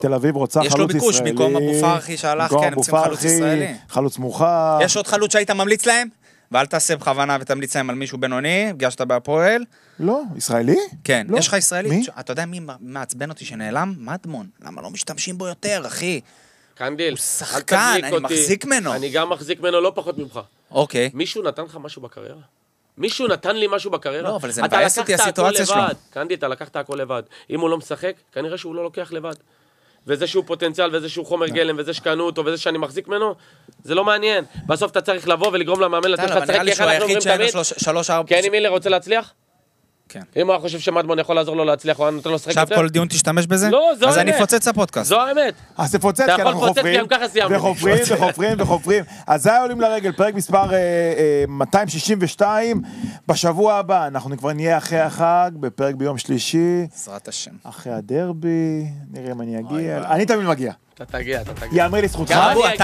תל אביב רוצה חלוץ ישראלי. יש לו ביקוש, במקום אבו פרחי שהלך, כן, הם צריכים חלוץ ישראלי. חלוץ מורחב. יש עוד חלוץ שהיית ממליץ להם? ואל תעשה בכוונה ותמליץ להם על מישהו בינוני, פגשת בהפועל. לא, ישראלי? כן, לא. יש לך ישראלי? מי? אתה יודע מי מעצבן אותי שנעלם? מדמון. למה לא משתמשים בו יותר, אחי? קנדיל, הוא שחקן, אני מחזיק ממנו. אני גם מחזיק ממנו לא פחות ממך. אוקיי. מישהו נתן לך משהו בקריירה? מישהו נתן לי משהו בקריירה? לא, אבל זה מבאס אותי הסיטואציה שלו. קנדי, אתה לקחת הכל לבד. אם הוא לא משחק, כנראה שהוא לא לוקח לבד. וזה שהוא פוטנציאל, וזה שהוא חומר גלם, וזה שקנו אותו, וזה שאני מחזיק ממנו, זה לא מעניין. בסוף אתה צריך לבוא ולגרום למאמן לתת לך צחק, איך אנחנו אומרים תמיד. כן, אם מילר רוצה להצליח? כן. אם הוא חושב שמדמון יכול לעזור לו להצליח, הוא נותן לו לשחק יותר? עכשיו כל דיון תשתמש בזה? לא, זו האמת. אז אני אפוצץ הפודקאסט. זו האמת. אז תפוצץ, כי אנחנו חופרים, אז זה עולים לרגל, פרק מספר 262, בשבוע הבא, אנחנו כבר נהיה אחרי החג, בפרק ביום שלישי. בעזרת השם. אחרי הדרבי, נראה אם אני אגיע. אני תמיד מגיע. אתה תגיע. יאמר לזכותך.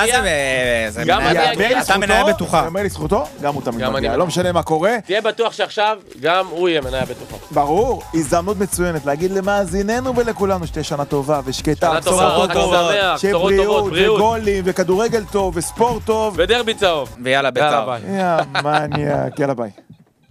אתה מנהל בטוחה. יאמר לזכותו, גם הוא תמיד מגיע. לא משנה מה קורה. תהיה בטוח שעכשיו גם הוא יהיה מנהל בטוחה. ברור, הזדמנות מצוינת להגיד למאזיננו ולכולנו שתהיה שנה טובה ושקטה, שנה טובה, בשורות טובות, בריאות וגולים וכדורגל טוב וספורט טוב ודרבי צהוב. ויאללה בית"ר. יא מניאק, יאללה ביי.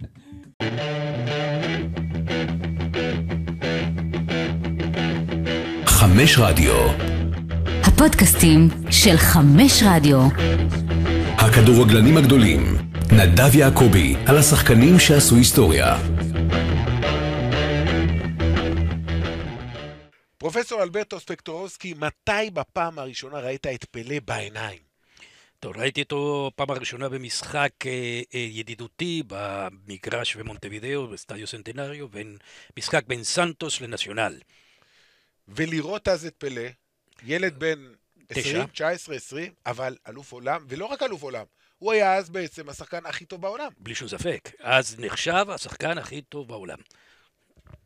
חמש רדיו. הפודקאסטים של 5 רדיו. הכדורגלנים הגדולים. נדב יעקבי על השחקנים שעשו היסטוריה. פרופסור אלברטו ספקטורובסקי, מתי בפעם הראשונה ראית את פלה בעיניים? טוב, ראיתי אותו פעם הראשונה במשחק ידידותי במגרש במונטווידאו, בסטדיו סנטנריו, משחק בין סנטוס לנציונל. ולראות אז את פלה, ילד בן 20, 19, 20, אבל אלוף עולם, ולא רק אלוף עולם, הוא היה אז בעצם השחקן הכי טוב בעולם. בלי שום ספק, אז נחשב השחקן הכי טוב בעולם.